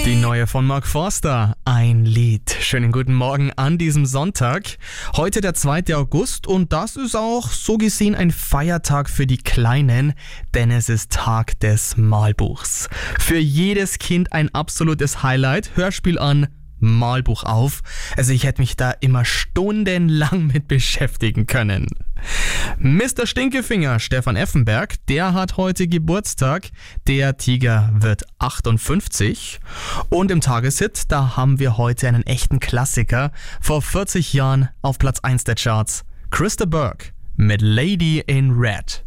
Die neue von Mark Forster, ein Lied. Schönen guten Morgen an diesem Sonntag. Heute der 2. August und das ist auch so gesehen ein Feiertag für die Kleinen, denn es ist Tag des Malbuchs. Für jedes Kind ein absolutes Highlight. Hörspiel an, Malbuch auf. Also ich hätte mich da immer stundenlang mit beschäftigen können. Mr. Stinkefinger, Stefan Effenberg, der hat heute Geburtstag. Der Tiger wird 58. Und im Tageshit, da haben wir heute einen echten Klassiker. Vor 40 Jahren auf Platz 1 der Charts. Krista Burke mit Lady in Red.